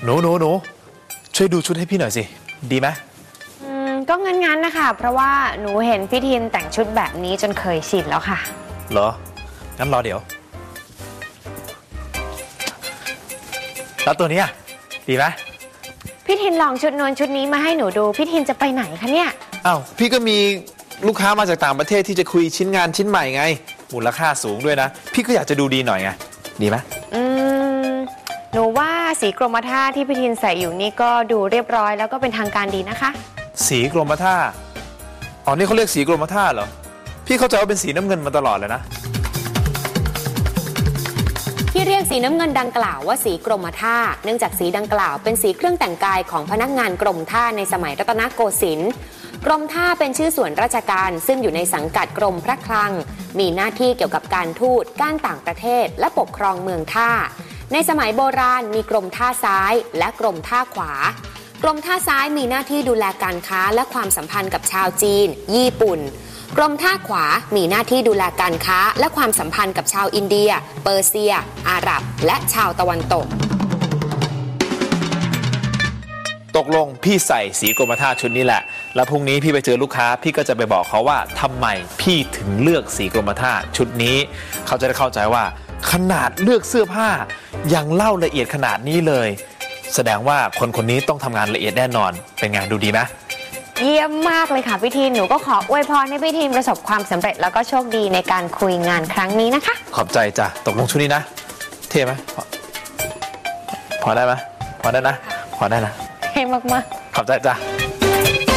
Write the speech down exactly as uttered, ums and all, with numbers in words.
นูหนูหนูช่วยดูชุดให้พี่หน่อยสิดีไหมอืมก็งั้นๆนะคะเพราะว่าหนูเห็นพี่ทินแต่งชุดแบบนี้จนเคยชินแล้วค่ะเหรองั้นรอเดี๋ยวแล้วตัวนี้ดีไหมพี่ทินลองชุดนวลชุดนี้มาให้หนูดูพี่ทินจะไปไหนคะเนี่ยอ้าวพี่ก็มีลูกค้ามาจากต่างประเทศที่จะคุยชิ้นงานชิ้นใหม่ไงมูลค่าสูงด้วยนะพี่ก็อยากจะดูดีหน่อยไงดีไหมอืมหนูว่าสีกรมท่าที่พี่ทินใส่อยู่นี่ก็ดูเรียบร้อยแล้วก็เป็นทางการดีนะคะสีกรมท่าอ๋อนี่เขาเรียกสีกรมท่าเหรอพี่เข้าใจว่าเป็นสีน้ำเงินมาตลอดเลยนะที่เรียกสีน้ำเงินดังกล่าวว่าสีกรมท่าเนื่องจากสีดังกล่าวเป็นสีเครื่องแต่งกายของพนักงานกรมท่าในสมัยรัตนโกสินทร์กรมท่าเป็นชื่อส่วนราชการซึ่งอยู่ในสังกัดกรมพระคลังมีหน้าที่เกี่ยวกับการทูตการต่างประเทศและปกครองเมืองท่าในสมัยโบราณมีกรมท่าซ้ายและกรมท่าขวากรมท่าซ้ายมีหน้าที่ดูแลการค้าและความสัมพันธ์กับชาวจีนญี่ปุ่นกรมท่าขวามีหน้าที่ดูแลการค้าและความสัมพันธ์กับชาวอินเดียเปอร์เซียอาหรับและชาวตะวันตกตกลงพี่ใส่สีกรมท่าชุดนี้แหละแล้วพรุ่งนี้พี่ไปเจอลูกค้าพี่ก็จะไปบอกเขาว่าทำไมพี่ถึงเลือกสีกรมท่าชุดนี้เขาจะได้เข้าใจว่าขนาดเลือกเสื้อผ้ายังเล่าละเอียดขนาดนี้เลยแสดงว่าคนคนนี้ต้องทำงานละเอียดแน่นอนเป็นไงดูดีไหมเยี่ยมมากเลยค่ะพี่ทินหนูก็ขออวยพรให้พี่ทินประสบความสำเร็จแล้วก็โชคดีในการคุยงานครั้งนี้นะคะขอบใจจ้ะตกลงชุดนี้นะเท่ไหมพอพอได้ไหมพอได้นะพอได้นะเท่มากๆขอบใจจ้ะ